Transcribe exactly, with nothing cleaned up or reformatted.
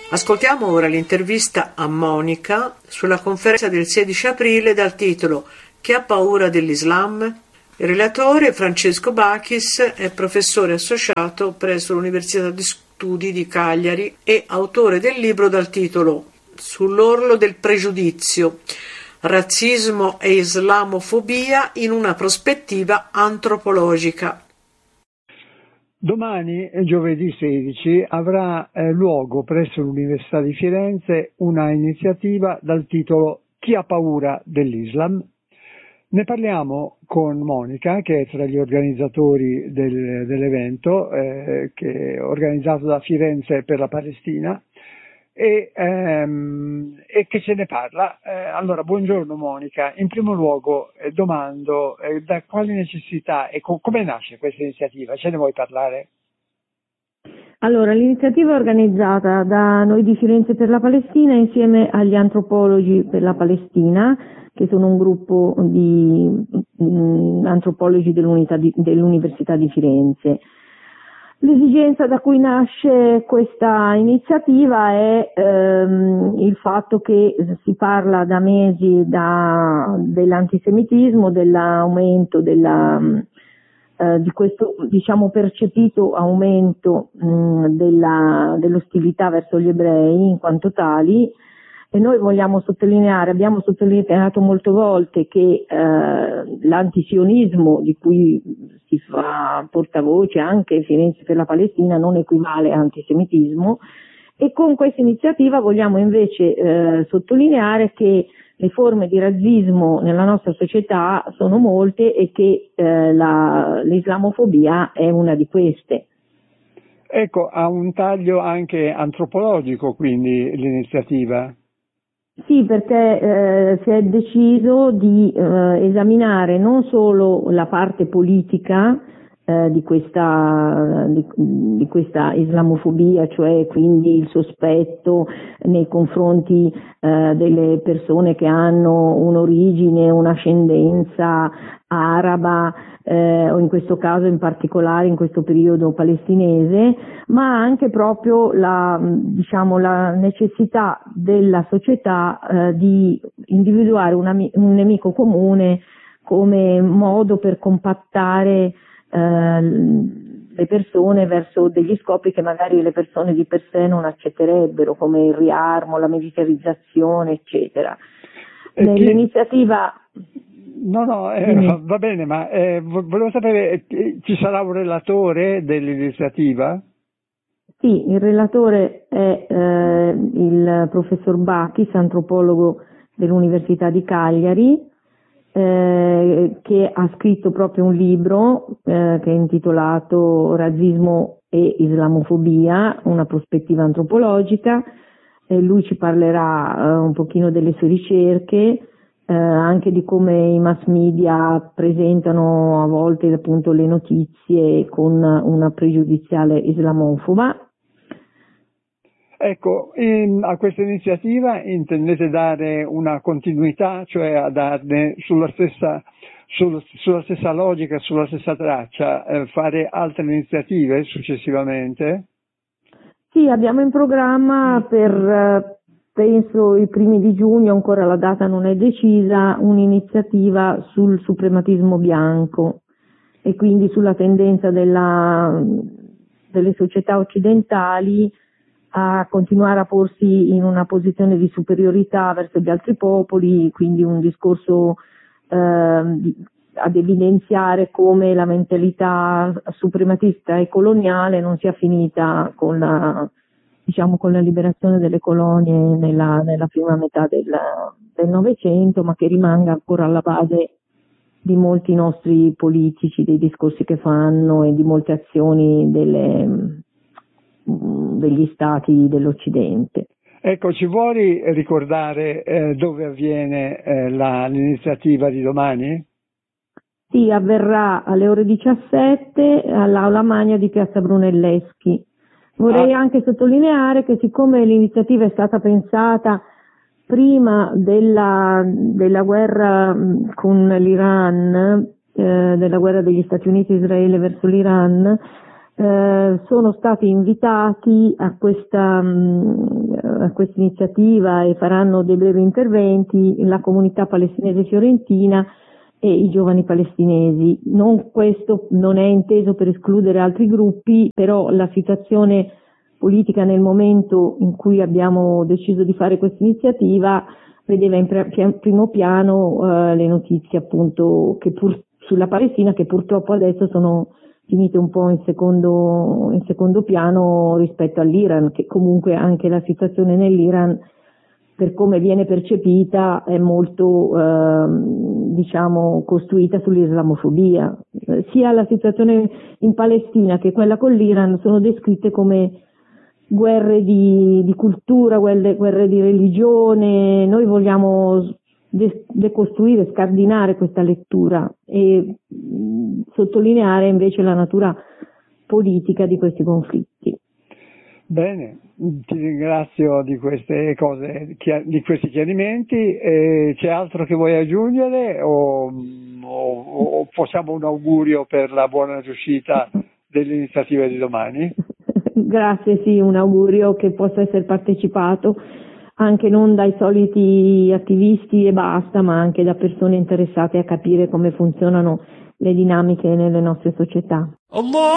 Ascoltiamo ora l'intervista a Monica sulla conferenza del sedici aprile dal titolo Chi ha paura dell'Islam? Il relatore Francesco Bachis è professore associato presso l'Università di Studi di Cagliari e autore del libro dal titolo Sull'orlo del pregiudizio, razzismo e islamofobia in una prospettiva antropologica. Domani, giovedì sedici, avrà eh, luogo presso l'Università di Firenze una iniziativa dal titolo Chi ha paura dell'Islam? Ne parliamo con Monica, che è tra gli organizzatori del, dell'evento, eh, che è organizzato da Firenze per la Palestina, e, ehm, e che ce ne parla. Eh, allora, buongiorno Monica. In primo luogo eh, domando eh, da quali necessità e co- come nasce questa iniziativa? Ce ne vuoi parlare? Allora, l'iniziativa è organizzata da noi di Firenze per la Palestina insieme agli antropologi per la Palestina, che sono un gruppo di mh, antropologi dell'unità di, dell'Università di Firenze. L'esigenza da cui nasce questa iniziativa è ehm, il fatto che si parla da mesi da, dell'antisemitismo, dell'aumento della, eh, di questo diciamo percepito aumento mh, della, dell'ostilità verso gli ebrei in quanto tali, e noi vogliamo sottolineare, abbiamo sottolineato molte volte che eh, l'antisionismo di cui si fa portavoce anche Firenze per la Palestina non equivale a antisemitismo, e con questa iniziativa vogliamo invece eh, sottolineare che le forme di razzismo nella nostra società sono molte e che eh, la, l'islamofobia è una di queste. Ecco, ha un taglio anche antropologico quindi l'iniziativa. Sì, perché eh, si è deciso di eh, esaminare non solo la parte politica eh, di questa di, di questa islamofobia, cioè quindi il sospetto nei confronti eh, delle persone che hanno un'origine, un'ascendenza araba, eh, o in questo caso in particolare in questo periodo palestinese, ma anche proprio la, diciamo, la necessità della società eh, di individuare una, un nemico comune come modo per compattare eh, le persone verso degli scopi che magari le persone di per sé non accetterebbero, come il riarmo, la militarizzazione, eccetera. Nell'iniziativa No, no, eh, va bene, ma eh, volevo sapere, eh, ci sarà un relatore dell'iniziativa? Sì, il relatore è eh, il professor Bachis, antropologo dell'Università di Cagliari, eh, che ha scritto proprio un libro eh, che è intitolato Razzismo e Islamofobia, una prospettiva antropologica. E lui ci parlerà eh, un pochino delle sue ricerche, Eh, anche di come i mass media presentano a volte appunto le notizie con una pregiudiziale islamofoba. Ecco, in, a questa iniziativa intendete dare una continuità, cioè a darne sulla stessa, sul, sulla stessa logica, sulla stessa traccia, eh, fare altre iniziative successivamente? Sì, abbiamo in programma per eh, penso i primi di giugno, ancora la data non è decisa, un'iniziativa sul suprematismo bianco e quindi sulla tendenza della, delle società occidentali a continuare a porsi in una posizione di superiorità verso gli altri popoli, quindi un discorso eh, ad evidenziare come la mentalità suprematista e coloniale non sia finita con la diciamo con la liberazione delle colonie nella, nella prima metà del, del Novecento, ma che rimanga ancora alla base di molti nostri politici, dei discorsi che fanno e di molte azioni delle, degli stati dell'Occidente. Ecco, ci vuoi ricordare eh, dove avviene eh, la, l'iniziativa di domani? Sì, avverrà alle ore diciassette all'Aula Magna di Piazza Brunelleschi. Vorrei ah. anche sottolineare che siccome l'iniziativa è stata pensata prima della, della guerra con l'Iran, eh, della guerra degli Stati Uniti e Israele verso l'Iran, eh, sono stati invitati a questa, mh, a questa iniziativa e faranno dei brevi interventi la comunità palestinese fiorentina e i giovani palestinesi. Non, questo non è inteso per escludere altri gruppi, però la situazione politica nel momento in cui abbiamo deciso di fare questa iniziativa vedeva in pre- primo piano eh, le notizie appunto che pur, sulla Palestina, che purtroppo adesso sono finite un po' in secondo, in secondo piano rispetto all'Iran, che comunque anche la situazione nell'Iran, per come viene percepita, è molto eh, diciamo costruita sull'islamofobia. Sia la situazione in Palestina che quella con l'Iran sono descritte come guerre di, di cultura, guerre, guerre di religione. Noi vogliamo de- decostruire, scardinare questa lettura e mh, sottolineare invece la natura politica di questi conflitti. Bene, ti ringrazio di queste cose, di questi chiarimenti. Eh, c'è altro che vuoi aggiungere o, o, o possiamo un augurio per la buona riuscita dell'iniziativa di domani? Grazie, sì, un augurio che possa essere partecipato anche non dai soliti attivisti e basta, ma anche da persone interessate a capire come funzionano le dinamiche nelle nostre società. Allah